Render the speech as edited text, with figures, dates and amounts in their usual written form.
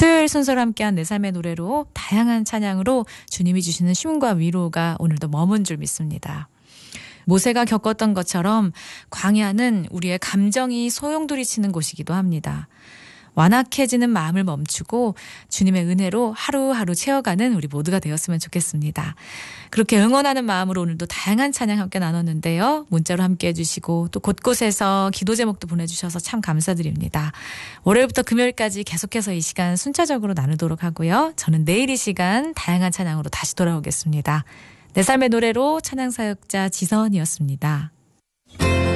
수요일 순서로 함께한 내 삶의 노래로 다양한 찬양으로 주님이 주시는 쉼과 위로가 오늘도 머문 줄 믿습니다. 모세가 겪었던 것처럼 광야는 우리의 감정이 소용돌이치는 곳이기도 합니다. 완악해지는 마음을 멈추고 주님의 은혜로 하루하루 채워가는 우리 모두가 되었으면 좋겠습니다. 그렇게 응원하는 마음으로 오늘도 다양한 찬양 함께 나눴는데요. 문자로 함께 해주시고 또 곳곳에서 기도 제목도 보내주셔서 참 감사드립니다. 월요일부터 금요일까지 계속해서 이 시간 순차적으로 나누도록 하고요. 저는 내일 이 시간 다양한 찬양으로 다시 돌아오겠습니다. 내 삶의 노래로 찬양 사역자 지선이었습니다.